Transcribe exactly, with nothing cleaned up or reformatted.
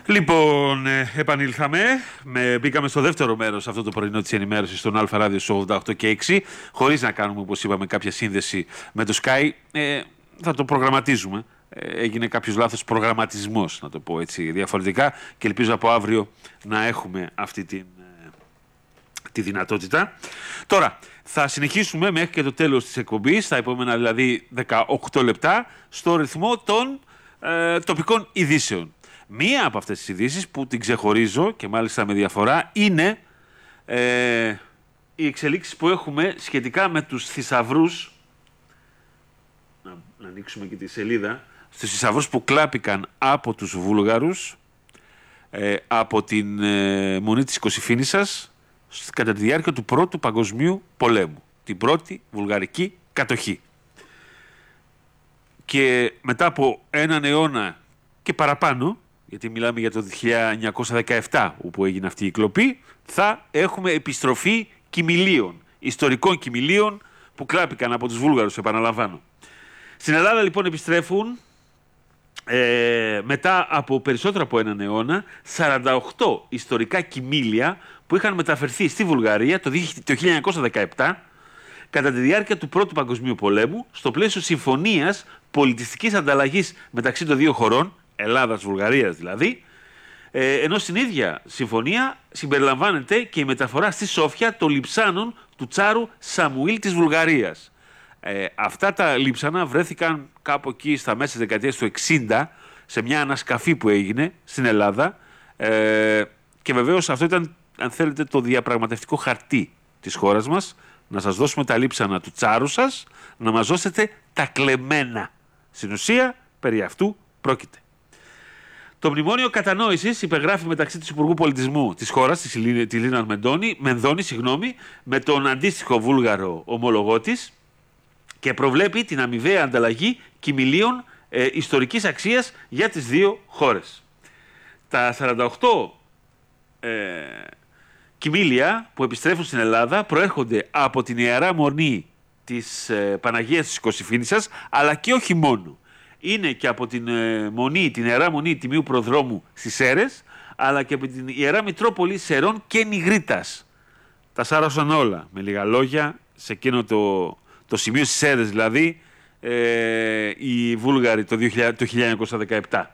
Λοιπόν, ε, επανήλθαμε. Με, μπήκαμε στο δεύτερο μέρος αυτό το πρωινό της ενημέρωσης στον Αλφα Ράδιο στο ογδόντα οκτώ και έξι, χωρίς να κάνουμε, όπως είπαμε, κάποια σύνδεση με το Sky. Ε, θα το προγραμματίζουμε. Ε, έγινε κάποιος λάθος προγραμματισμός, να το πω έτσι διαφορετικά, και ελπίζω από αύριο να έχουμε αυτή την, ε, τη δυνατότητα. Τώρα, θα συνεχίσουμε μέχρι και το τέλος της εκπομπής, τα επόμενα δηλαδή δεκαοκτώ λεπτά, στο ρυθμό των ε, τοπικών ειδήσεων. Μία από αυτές τις ειδήσεις που την ξεχωρίζω και μάλιστα με διαφορά είναι ε, οι εξελίξεις που έχουμε σχετικά με τους θησαυρούς. Να, να ανοίξουμε και τη σελίδα. Στους θησαυρούς που κλάπηκαν από τους Βούλγαρους ε, από την ε, Μονή της Κωσυφίνισσας κατά τη διάρκεια του Πρώτου Παγκοσμίου Πολέμου. Την πρώτη βουλγαρική κατοχή. Και μετά από έναν αιώνα και παραπάνω, γιατί μιλάμε για το χίλια εννιακόσια δεκαεπτά όπου έγινε αυτή η κλοπή, θα έχουμε επιστροφή κοιμηλίων, ιστορικών κοιμηλίων που κλάπηκαν από τους Βούλγαρους, επαναλαμβάνω. Στην Ελλάδα λοιπόν επιστρέφουν ε, μετά από περισσότερο από έναν αιώνα σαράντα οκτώ ιστορικά κοιμήλια που είχαν μεταφερθεί στη Βουλγαρία το χίλια εννιακόσια δεκαεπτά κατά τη διάρκεια του Πρώτου Παγκοσμίου Πολέμου, στο πλαίσιο συμφωνίας πολιτιστικής ανταλλαγής μεταξύ των δύο χωρών, Ελλάδας-Βουλγαρίας δηλαδή, ε, ενώ στην ίδια συμφωνία συμπεριλαμβάνεται και η μεταφορά στη Σόφια των λειψάνων του Τσάρου Σαμουήλ της Βουλγαρίας. Ε, αυτά τα λείψανα βρέθηκαν κάπου εκεί στα μέσα της δεκαετίας του εξήντα σε μια ανασκαφή που έγινε στην Ελλάδα ε, και βεβαίως αυτό ήταν, αν θέλετε, το διαπραγματευτικό χαρτί της χώρας μας, να σας δώσουμε τα λείψανα του Τσάρου σας, να μας δώσετε τα κλεμμένα. Στην ουσία, περί αυτού πρόκειται. Το μνημόνιο κατανόησης υπεγράφει μεταξύ του Υπουργού Πολιτισμού της χώρας, της Λίνας Μενδώνη, Μενδώνη, συγγνώμη, με τον αντίστοιχο βούλγαρο ομολογό της και προβλέπει την αμοιβαία ανταλλαγή κοιμηλίων ε, ιστορικής αξίας για τις δύο χώρες. Τα σαράντα οκτώ ε, κοιμήλια που επιστρέφουν στην Ελλάδα προέρχονται από την Ιερά Μονή της ε, Παναγίας της Κωσυφίνισσας, αλλά και όχι μόνο. Είναι και από την ε, Μονή, την Ιερά Μονή Τιμίου Προδρόμου στις Σέρρες, αλλά και από την Ιερά Μητρόπολη Σερών και Νιγρίτας. Τα σάρωσαν όλα, με λίγα λόγια, σε εκείνο το, το σημείο στις Σέρρες δηλαδή, ε, οι Βούλγαροι το, το χίλια εννιακόσια δεκαεπτά.